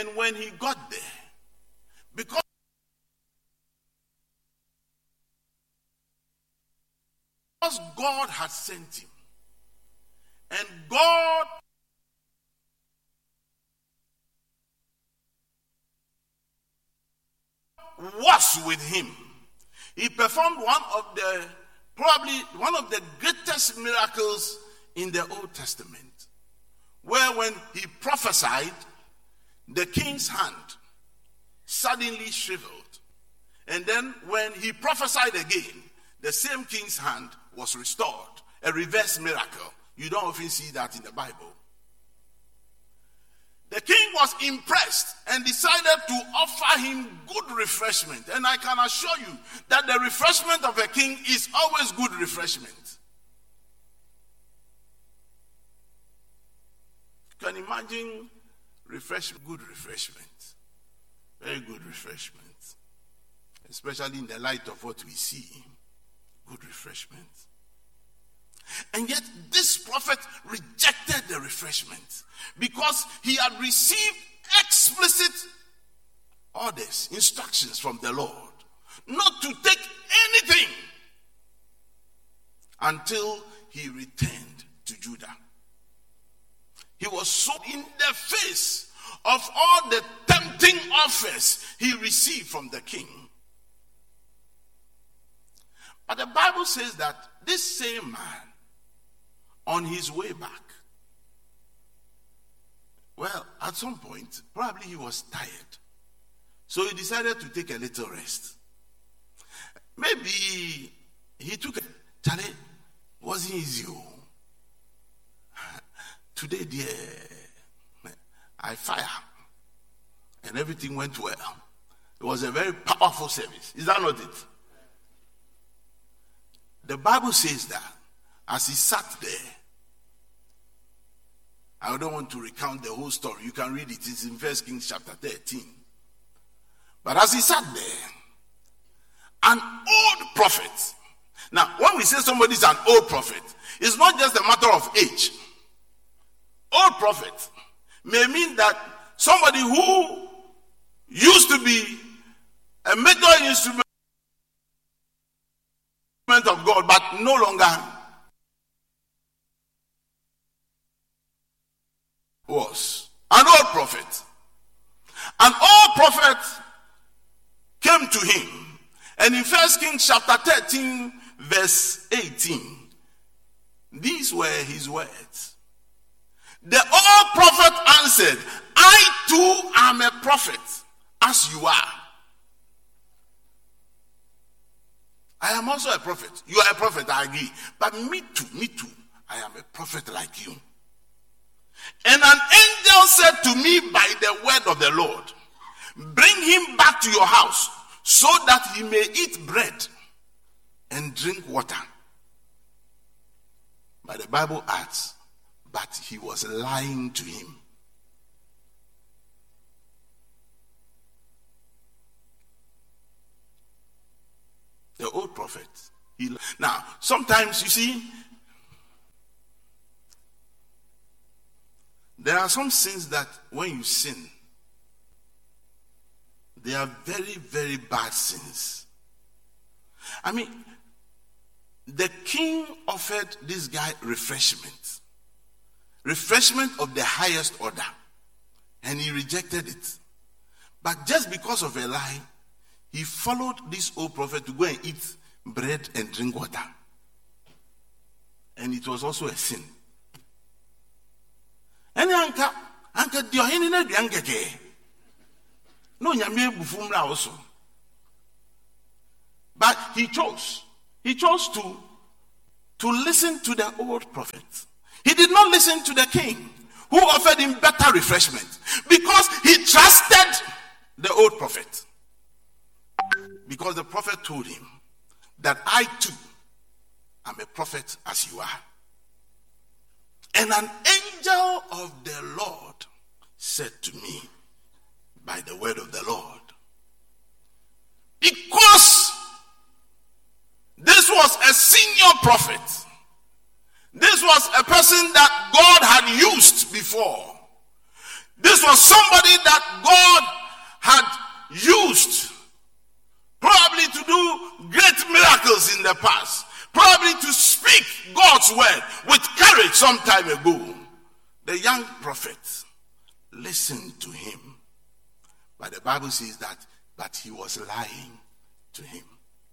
And when he got there, because God had sent him, and God was with him, he performed probably one of the greatest miracles in the Old Testament, where when he prophesied, the king's hand suddenly shriveled. And then when he prophesied again, the same king's hand was restored. A reverse miracle. You don't often see that in the Bible. The king was impressed and decided to offer him good refreshment. And I can assure you that the refreshment of a king is always good refreshment. You can imagine good refreshment. Very good refreshment. Especially in the light of what we see. Good refreshment. And yet this prophet rejected the refreshment because he had received explicit orders, instructions from the Lord not to take anything until he returned to Judah. He was so in the face of all the tempting offers he received from the king. But the Bible says that this same man, on his way back, well, at some point, probably he was tired. So he decided to take a little rest. Maybe he took Charlie, wasn't easy. Today, dear, I fire. And everything went well. It was a very powerful service. Is that not it? The Bible says that as he sat there, I don't want to recount the whole story. You can read it. It's in 1 Kings chapter 13. But as he sat there, an old prophet. Now, when we say somebody is an old prophet, it's not just a matter of age. Old prophet may mean that somebody who used to be a major instrument of God, but no longer was. An old prophet. An old prophet came to him. And in 1 Kings chapter 13, verse 18, these were his words. The old prophet answered, I too am a prophet, as you are. I am also a prophet. You are a prophet, I agree. But me too, I am a prophet like you. And an angel said to me by the word of the Lord, bring him back to your house so that he may eat bread and drink water. But the Bible adds, but he was lying to him. The old prophet. Now, sometimes you see, there are some sins that when you sin, they are very, very bad sins. I mean, the king offered this guy refreshment. Refreshment of the highest order. And he rejected it. But just because of a lie, he followed this old prophet to go and eat bread and drink water. And it was also a sin. And anka diohini na duangeke. No nyame bufumra also. But he chose to listen to the old prophet. He did not listen to the king who offered him better refreshment because he trusted the old prophet. Because the prophet told him that I too am a prophet as you are. And an angel of the Lord said to me by the word of the Lord, because this was a senior prophet, this was a person that God had used before, this was somebody that the past, probably to speak God's word with courage some time ago. The young prophet listened to him. But the Bible says that he was lying to him.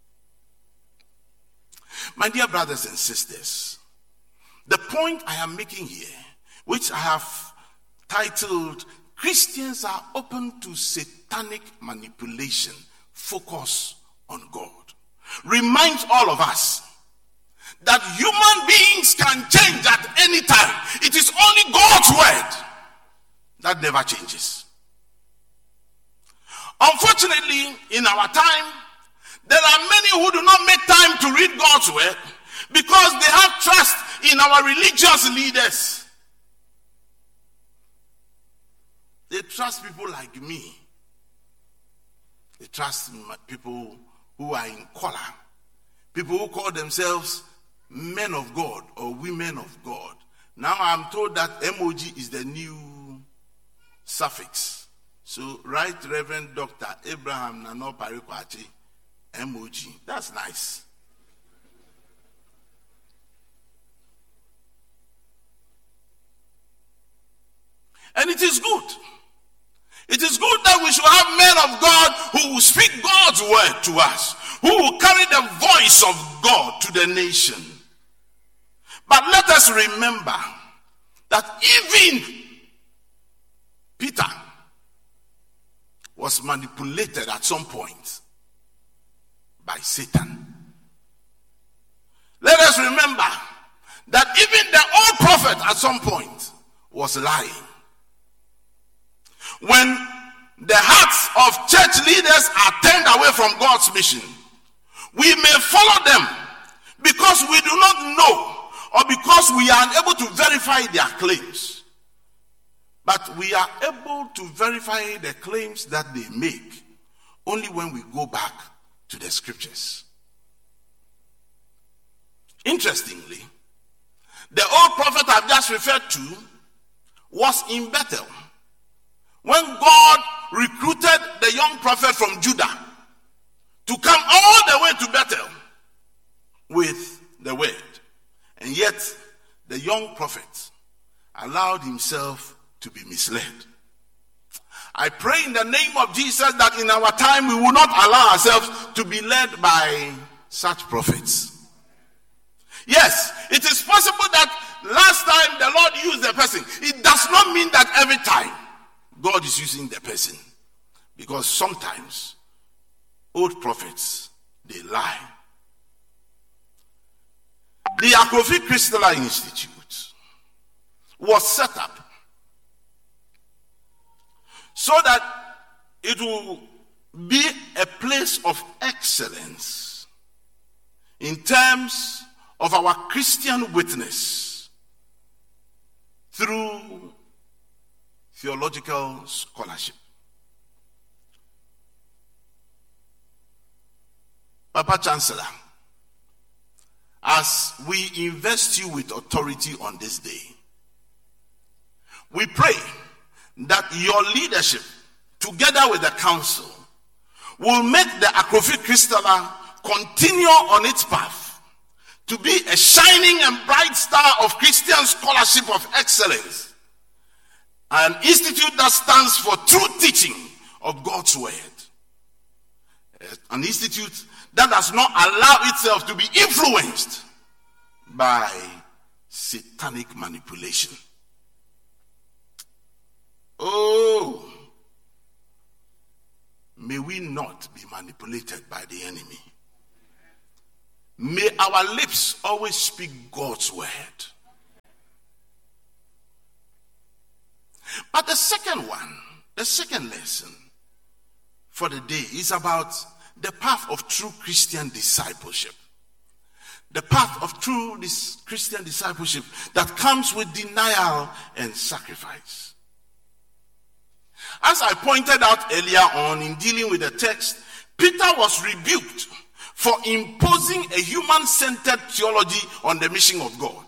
My dear brothers and sisters, the point I am making here, which I have titled, Christians are open to satanic manipulation, focus on God, reminds all of us that human beings can change at any time. It is only God's word that never changes. Unfortunately, in our time, there are many who do not make time to read God's word because they have trust in our religious leaders. They trust people like me. They trust people who are in color. People who call themselves men of God or women of God. Now I'm told that MOG is the new suffix. So, Right Reverend Dr. Abraham Nano Parikwachi, MOG. That's nice. And it is good. It is good that we should have men of God who will speak God's word to us, who will carry the voice of God to the nation. But let us remember that even Peter was manipulated at some point by Satan. Let us remember that even the old prophet at some point was lying. When the hearts of church leaders are turned away from God's mission, we may follow them because we do not know or because we are unable to verify their claims. But we are able to verify the claims that they make only when we go back to the scriptures. Interestingly, the old prophet I've just referred to was in Bethel when God recruited the young prophet from Judah to come all the way to Bethel with the word. And yet, the young prophet allowed himself to be misled. I pray in the name of Jesus that in our time we will not allow ourselves to be led by such prophets. Yes, it is possible that last time the Lord used the person. It does not mean that every time God is using the person. Because sometimes old prophets, they lie. The Akrofi Christella Institute was set up so that it will be a place of excellence in terms of our Christian witness through theological scholarship. Papa Chancellor, as we invest you with authority on this day, we pray that your leadership, together with the council, will make the Akrofi Christella continue on its path to be a shining and bright star of Christian scholarship of excellence, an institute that stands for true teaching of God's word, an institute that does not allow itself to be influenced by satanic manipulation. Oh, may we not be manipulated by the enemy. May our lips always speak God's word. But the second lesson for the day is about the path of true Christian discipleship. The path of true Christian discipleship that comes with denial and sacrifice. As I pointed out earlier on in dealing with the text, Peter was rebuked for imposing a human-centered theology on the mission of God.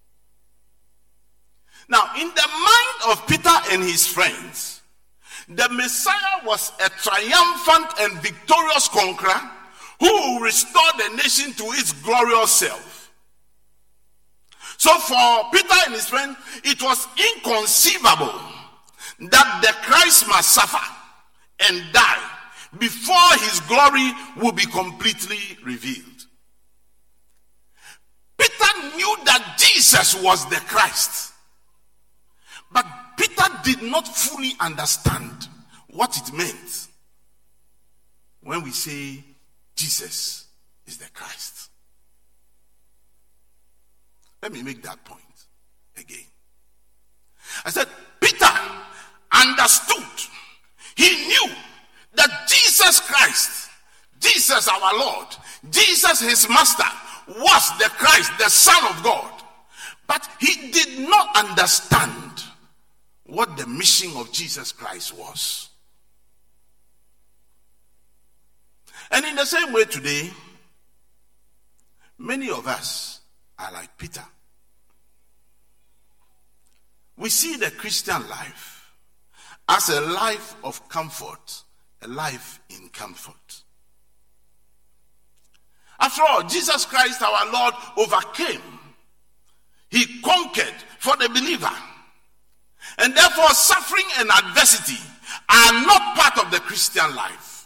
Now, in the mind of Peter and his friends, the Messiah was a triumphant and victorious conqueror who will restore the nation to its glorious self. So for Peter and his friend, it was inconceivable that the Christ must suffer and die before his glory will be completely revealed. Peter knew that Jesus was the Christ, but Peter did not fully understand what it meant when we say Jesus is the Christ. Let me make that point again. I said Peter understood, he knew that Jesus Christ, Jesus our Lord, Jesus his master, was the Christ, the Son of God. But he did not understand what the mission of Jesus Christ was. And in the same way today, many of us are like Peter. We see the Christian life as a life of comfort, a life in comfort. After all, Jesus Christ our Lord overcame. He conquered for the believer. And therefore, suffering and adversity are not part of the Christian life.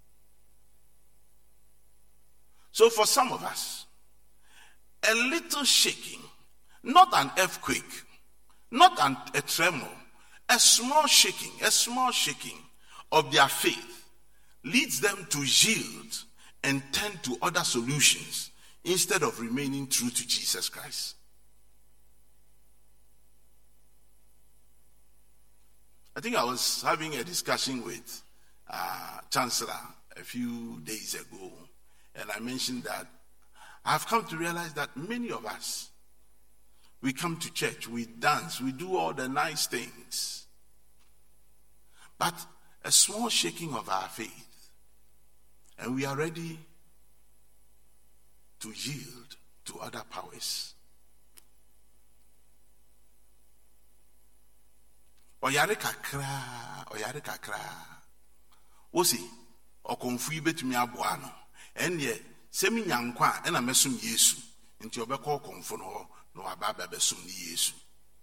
So for some of us, a little shaking, not an earthquake, not a tremor, a small shaking of their faith leads them to yield and turn to other solutions instead of remaining true to Jesus Christ. I think I was having a discussion with Chancellor a few days ago, and I mentioned that I've come to realize that many of us, we come to church, we dance, we do all the nice things, but a small shaking of our faith, and we are ready to yield to other powers. Oyare kakra. Wosi, okonfu betumi aboa no. Enye semi nyankwa na mesum Yesu. Nti obekọ okonfu no no aba besum ni Yesu.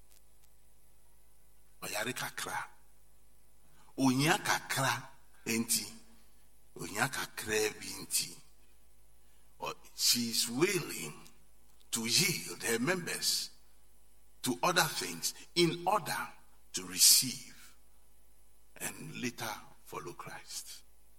Oyare kakra. Onya kakra enti. Onya kakra binti. She's willing to yield her members to other things in order to receive and later follow Christ.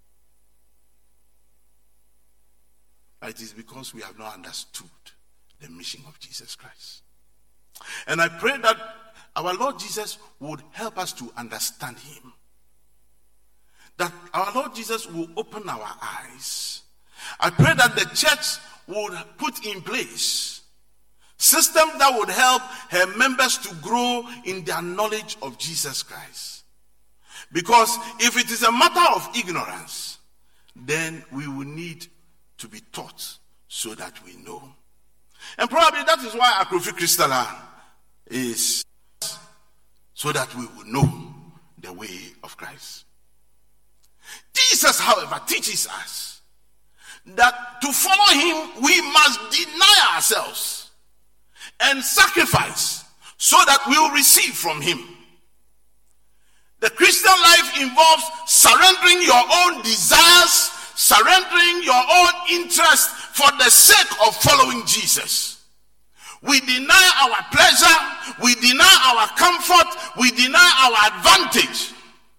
It is because we have not understood the mission of Jesus Christ. And I pray that our Lord Jesus would help us to understand him. That our Lord Jesus will open our eyes. I pray that the church would put in place systems that would help her members to grow in their knowledge of Jesus Christ. Because if it is a matter of ignorance, then we will need to be taught so that we know. And probably that is why Akrofi Christala is so that we will know the way of Christ. Jesus, however, teaches us that to follow him, we must deny ourselves and sacrifice so that we will receive from him. The Christian life involves surrendering your own desires, surrendering your own interest for the sake of following Jesus. We deny our pleasure, we deny our comfort, we deny our advantage.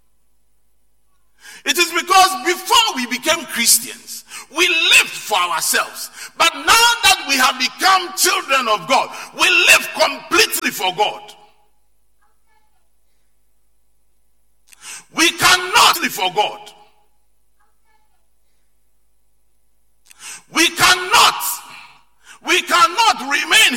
It is because before we became Christians, we lived for ourselves. But now that we have become children of God, we live completely for God. We cannot live for God.